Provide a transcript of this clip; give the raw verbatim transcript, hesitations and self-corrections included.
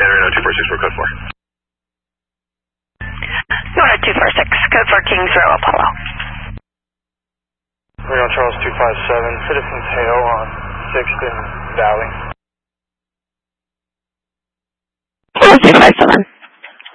Reno two four six for code four. Reno two four six, code for Kings Row, Apollo. Reno Charles two five seven, Citizens Hail on sixth and Valley. two five seven.